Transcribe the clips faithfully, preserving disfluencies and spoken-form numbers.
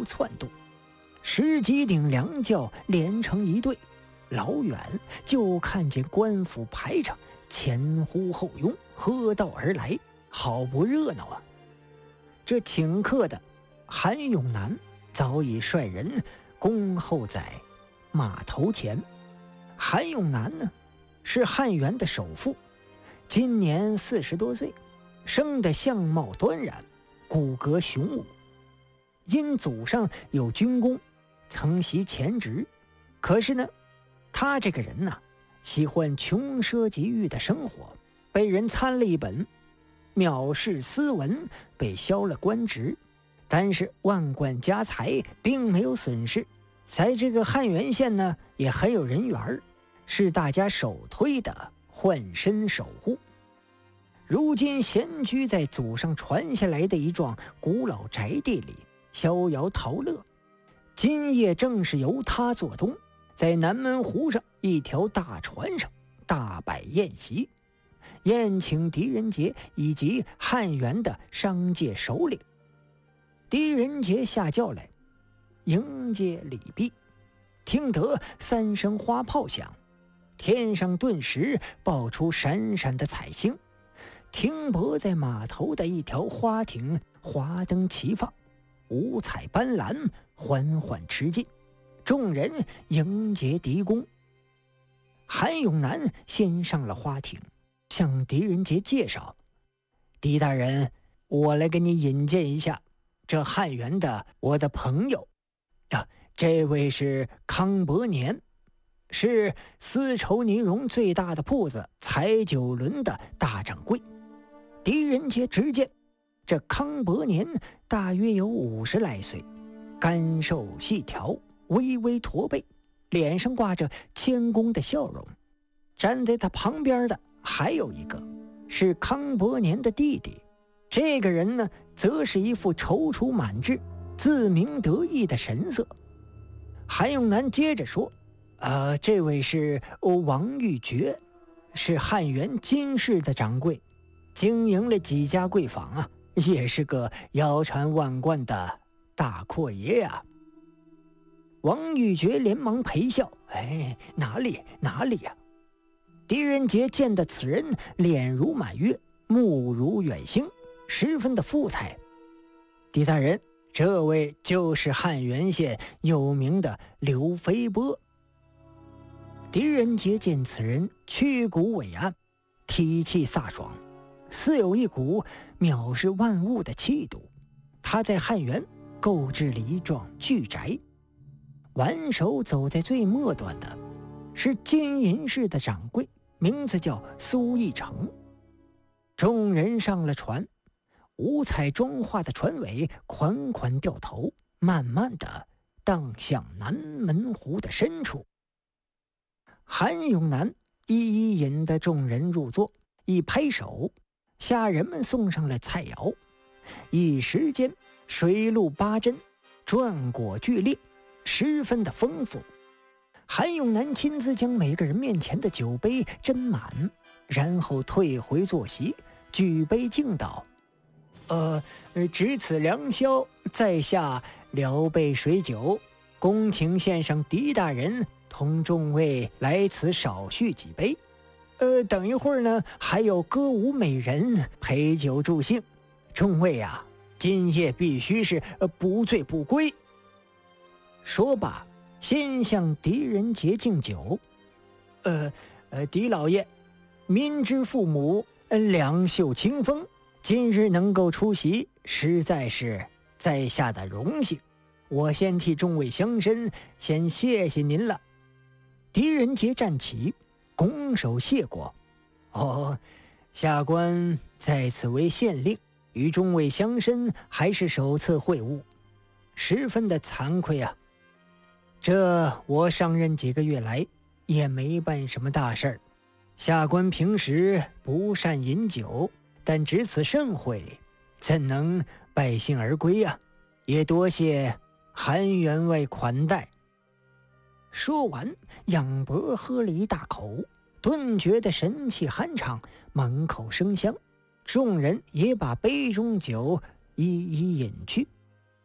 头窜动，十几顶凉轿连成一队，老远就看见官府排场前呼后拥，喝道而来，好不热闹啊！这请客的韩永南早已率人恭候在码头前。韩永南呢，是汉元的首富，今年四十多岁，生得相貌端然，骨骼雄武。因祖上有军功，曾袭前职。可是呢，他这个人呢，喜欢穷奢极欲的生活，被人参了一本，藐视斯文，被削了官职。但是万贯家财并没有损失，在这个汉源县呢，也很有人缘，是大家首推的换身守护。如今闲居在祖上传下来的一幢古老宅地里，逍遥陶乐。今夜正是由他做东，在南门湖上一条大船上大摆宴席，宴请狄仁杰以及汉源的商界首领。狄仁杰下轿来迎接礼毕，听得三声花炮响，天上顿时爆出闪闪的彩星，停泊在码头的一条花艇华灯齐放，五彩斑斓，缓缓驰进，众人迎接狄公。韩永南先上了花艇，向狄仁杰介绍：狄大人，我来给你引荐一下这汉源的我的朋友啊，这位是康伯年，是丝绸呢绒最大的铺子彩九轮的大掌柜。狄仁杰只见这康伯年大约有五十来岁，干瘦细条，微微驼背，脸上挂着谦恭的笑容。站在他旁边的还有一个是康伯年的弟弟，这个人呢，则是一副踌躇满志、自鸣得意的神色。韩永南接着说：呃，这位是王玉珏，是汉源金氏的掌柜，经营了几家贵坊啊，也是个腰缠万贯的大阔爷呀、啊。王玉珏连忙陪笑：哎，哪里哪里呀、啊！狄仁杰见得此人脸如满月，目如远星，十分的富态。狄大人，这位就是汉源县有名的刘飞波。狄仁杰见此人屈骨伟岸，体气飒爽，似有一股藐视万物的气度。他在汉源购置了一幢巨宅，挽手走在最末端的是金银市的掌柜，名字叫苏义成。众人上了船，五彩妆化的船尾款款掉头，慢慢的荡向南门湖的深处。韩永南一一引得众人入座，一拍手，下人们送上了菜肴。一时间水陆八珍，馔果俱列，十分的丰富。韩永南亲自将每个人面前的酒杯斟满，然后退回坐席，举杯敬道：呃，值此良宵，在下聊备水酒，恭请献上狄大人同众位来此少叙几杯。呃，等一会儿呢，还有歌舞美人陪酒助兴，众位啊，今夜必须是不醉不归。说罢，先向狄仁杰敬酒。呃呃，狄老爷，民之父母，两袖清风，今日能够出席，实在是在下的荣幸。我先替众位乡绅先谢谢您了。狄仁杰站起，拱手谢过。哦，下官在此为县令，与众位乡绅还是首次会晤，十分的惭愧啊。这我上任几个月来也没办什么大事儿，下官平时不善饮酒，但值此盛会，怎能败兴而归啊？也多谢韩员外款待。说完，仰脖喝了一大口，顿觉得神气酣畅，满口生香。众人也把杯中酒一一饮去。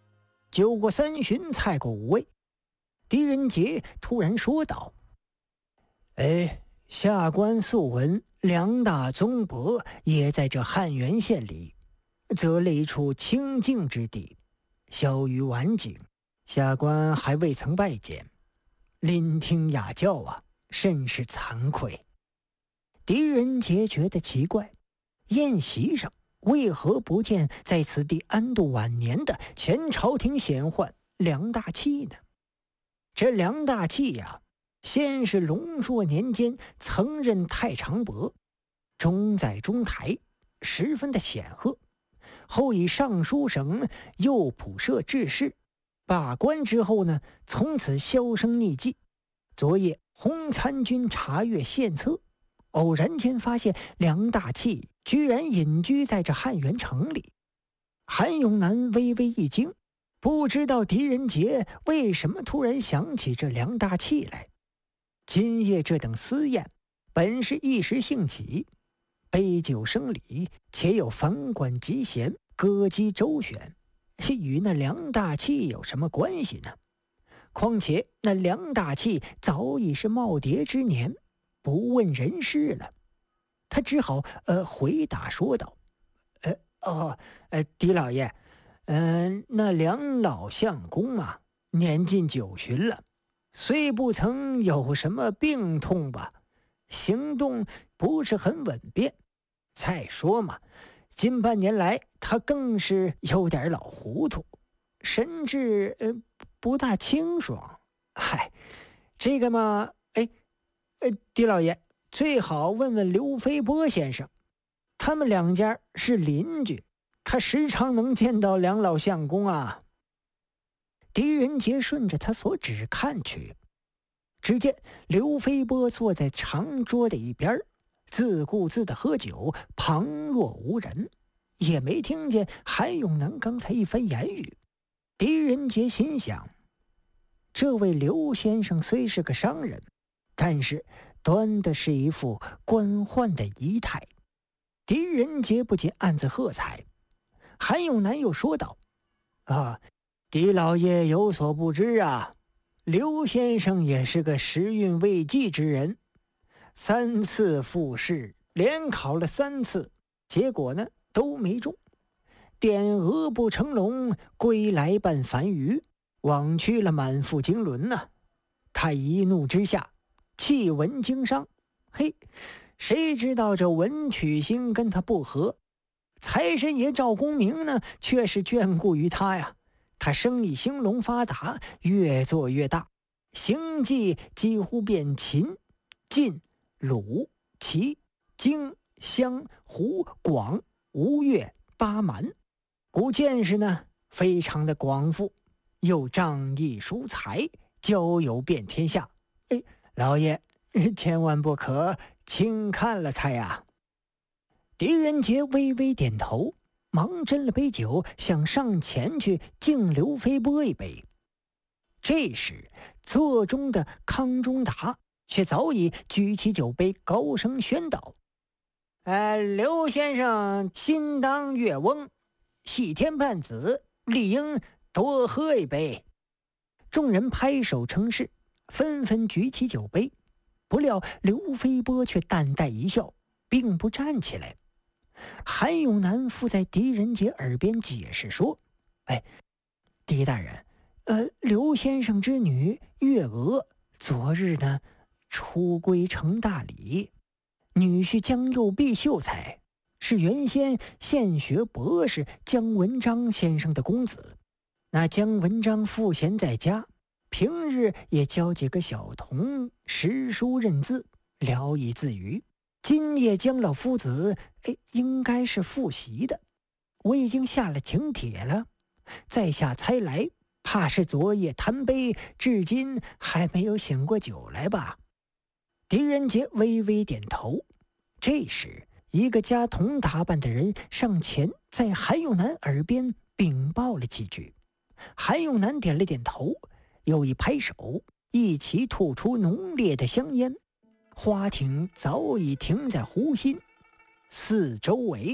酒过三巡，菜过五味，狄仁杰突然说道：“哎，下官素闻梁大宗伯也在这汉源县里，则了一处清静之地，小于晚景。下官还未曾拜见，聆听雅教啊，甚是惭愧。”狄仁杰觉得奇怪，宴席上为何不见在此地安度晚年的前朝廷显宦梁大器呢？这梁大器呀、啊，先是龙朔年间曾任太常伯，中在中台，十分的显赫。后以尚书省右仆射致仕，罢官之后呢，从此销声匿迹。昨夜洪参军查阅献策，偶然间发现梁大器居然隐居在这汉源城里。韩永南微微一惊，不知道狄仁杰为什么突然想起这梁大器来。今夜这等私宴本是一时兴起，杯酒生礼，且有房管集贤，歌姬周旋，与那梁大器有什么关系呢？况且那梁大器早已是耄耋之年，不问人事了。他只好呃回答说道：“呃哦，呃狄老爷，嗯、呃，那梁老相公啊，年近九旬了，虽不曾有什么病痛吧，行动不是很稳便。再说嘛，近半年来他更是有点老糊涂，神志呃不大清爽。嗨，这个嘛，哎，呃，狄老爷最好问问刘飞波先生，他们两家是邻居，他时常能见到梁老相公啊。”狄仁杰顺着他所指看去，只见刘飞波坐在长桌的一边，自顾自的喝酒，旁若无人，也没听见韩永南刚才一番言语。狄仁杰心想，这位刘先生虽是个商人，但是端的是一副官宦的仪态。狄仁杰不禁暗自喝彩。韩永南又说道：“啊，狄老爷有所不知啊，刘先生也是个时运未济之人，三次复试，连考了三次，结果呢都没中。点鹅不成龙，归来半凡鱼，枉去了满腹经纶呐、啊！他一怒之下，弃文经商。嘿，谁知道这文曲星跟他不合，财神爷赵公明呢，却是眷顾于他呀。他生意兴隆发达，越做越大，行迹几乎遍秦、晋、鲁、齐、荆、襄、胡、广、吴越、巴蛮，故见识呢非常的广富，又仗义疏财，交友遍天下。哎，老爷千万不可轻看了他呀。狄仁杰微微点头，忙斟了杯酒，想上前去敬刘飞波一杯。这时座中的康中达却早已举起酒杯，高声宣道：“呃，刘先生亲当月翁，系天半子，理应多喝一杯。”众人拍手称是，纷纷举起酒杯。不料刘飞波却淡淡一笑，并不站起来。韩永南附在狄仁杰耳边解释说：“哎，狄大人，呃，刘先生之女月娥昨日呢出归成大礼，女婿江右弼秀才是原先现学博士姜文章先生的公子。那姜文章赋闲在家，平日也教几个小童识书认字，聊以自娱。今夜姜老夫子哎，应该是复习的，我已经下了请帖了，在下猜来，怕是昨夜贪杯，至今还没有醒过酒来吧。”狄仁杰微微点头。这时一个家童打扮的人上前，在韩永南耳边禀报了几句。韩永南点了点头，又一拍手，一起吐出浓烈的香烟。花艇早已停在湖心，四周围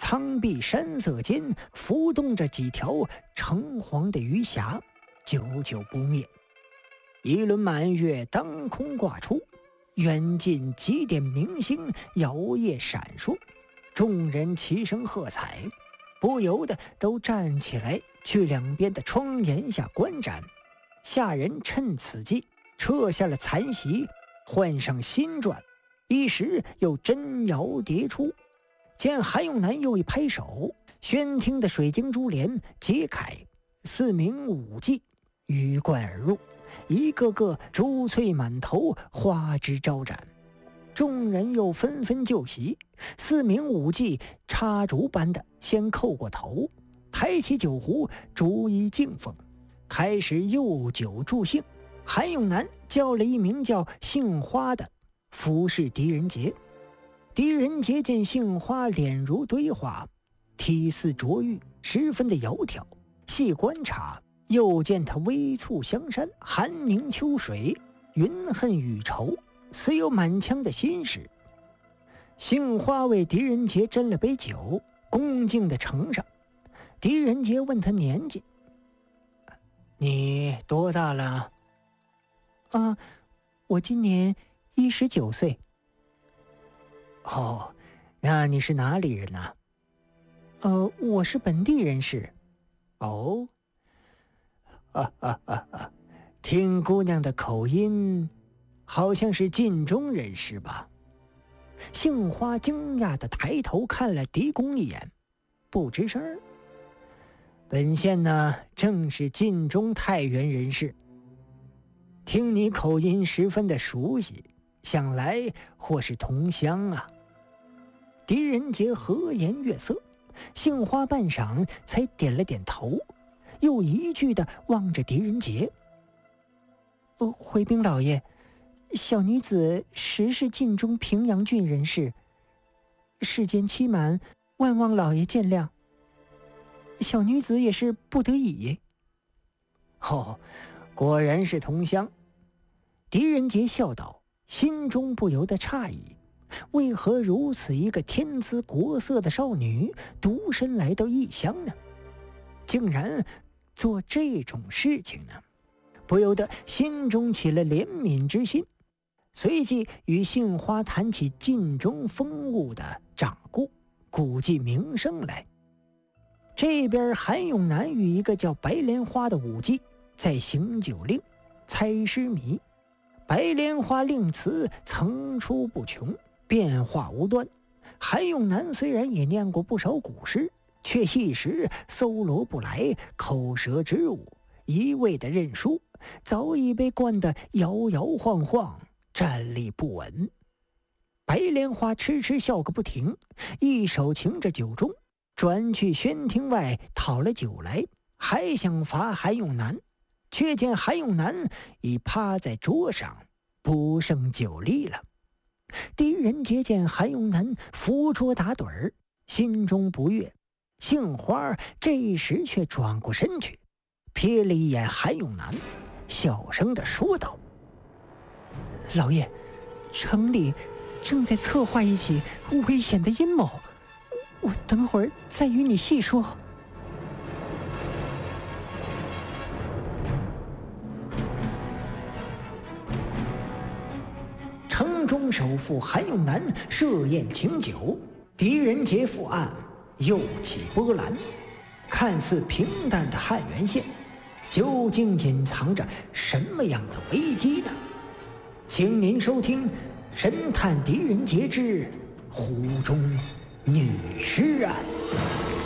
苍碧山色间浮动着几条橙黄的鱼霞，久久不灭。一轮满月当空挂出，远近几点明星摇曳闪烁，众人齐声喝彩，不由得都站起来去两边的窗檐下观展。下人趁此机撤下了残席，换上新馔，一时又真摇迭出。见韩永南又一拍手，宣厅的水晶珠帘揭开，四名舞伎鱼贯而入，一个个珠翠满头，花枝招展。众人又纷纷就席，四名舞伎插竹般的先叩过头，抬起酒壶逐一敬奉，开始诱酒助兴。韩永南叫了一名叫杏花的服侍狄仁杰。狄仁杰见杏花脸如堆花，体似琢玉，十分的窈窕，细观察又见他微蹙香山，寒凝秋水，云恨雨愁，似有满腔的心事。杏花为狄仁杰斟了杯酒，恭敬地呈上。狄仁杰问他年纪：“你多大了？”“啊，我今年一十九岁。”“哦，那你是哪里人呢？”“呃，我是本地人士。”“哦，啊啊啊啊，听姑娘的口音，好像是晋中人士吧？”杏花惊讶地抬头看了狄公一眼，不吱声。“本县呢，正是晋中太原人士。听你口音十分的熟悉，想来或是同乡啊。”狄仁杰和颜悦色，杏花半晌才点了点头，又一句地望着狄仁杰：“哦，回禀老爷，小女子实是晋中平阳郡人士，世间欺瞒，万望老爷见谅。小女子也是不得已。”“哦，果然是同乡。”狄仁杰笑道，心中不由得诧异，为何如此一个天姿国色的少女独身来到异乡呢？竟然做这种事情呢？不由得心中起了怜悯之心，随即与杏花谈起晋中风物的掌故，估计名声来。这边韩永南与一个叫白莲花的舞伎在行酒令、猜诗谜。白莲花令词层出不穷，变化无端。韩永南虽然也念过不少古诗，却一时搜罗不来，口舌之误，一味的认输，早已被灌得摇摇晃晃，站立不稳。白莲花痴痴笑个不停，一手擎着酒盅，转去宣厅外讨了酒来，还想罚韩永南，却见韩永南已趴在桌上，不胜酒力了。狄仁杰见韩永南扶桌打盹儿，心中不悦。杏花这时却转过身去，瞥了一眼韩永南，小声地说道：“老爷，城里正在策划一起危险的阴谋，我等会儿再与你细说。”城中首富韩永南设宴请酒，狄仁杰赴案，又起波澜。看似平淡的汉源县，究竟隐藏着什么样的危机呢？请您收听《神探狄仁杰之湖中女尸案》。